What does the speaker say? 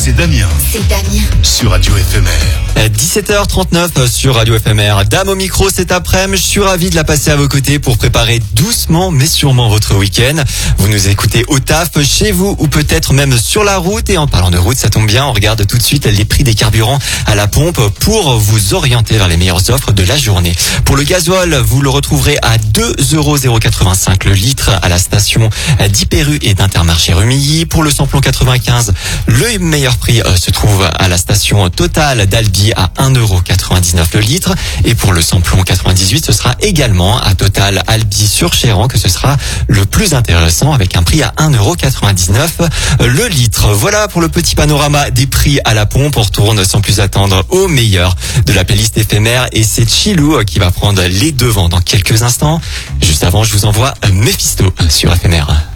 c'est Damien. C'est Damien. Sur Radio FMR. 17h39 sur Radio FMR. Dame au micro cet après-midi. Je suis ravi de la passer à vos côtés pour préparer doucement mais sûrement votre week-end. Vous nous écoutez au taf, chez vous ou peut-être même sur la route. Et en parlant de route, ça tombe bien, on regarde tout de suite les prix des carburants à la pompe pour vous orienter vers les meilleures offres de la journée. Pour le gasoil, vous le retrouverez à 2,085 € le litre à la station d'Hyper-U et d'Intermarché Rumilly. Pour le samplon 95, le meilleur prix se trouve à la station Total d'Albi à 1,99 € le litre. Et pour le samplon 98, ce sera également à Total Albi sur Chéran que ce sera le plus intéressant avec un prix à 1,99 € le litre. Voilà pour le petit panorama des prix à la pompe. On retourne sans plus attendre au meilleur de la playlist éphémère et c'est Chilou qui va prendre les devants dans quelques instants. Juste avant, je vous envoie Mephisto sur éphémère.